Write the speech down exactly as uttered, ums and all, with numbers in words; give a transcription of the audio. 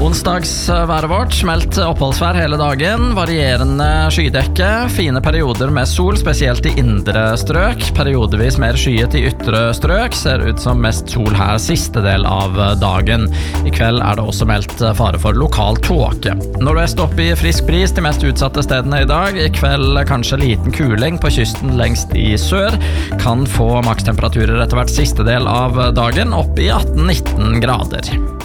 Onsdagsværet vårt, smelt oppholdsvær hele dagen, varierende skydekke, fine perioder med sol, spesielt i indre strøk, periodevis mer skyet i ytre strøk, ser ut som mest sol her siste del av dagen. I kveld er det også meldt fare for lokal tåke. Nordvest opp i frisk bris de mest utsatte stedene i dag, i kveld kanskje liten kuling på kysten lengst i sør, kan få makstemperaturer etter hvert siste del av dagen opp i atten nitten grader.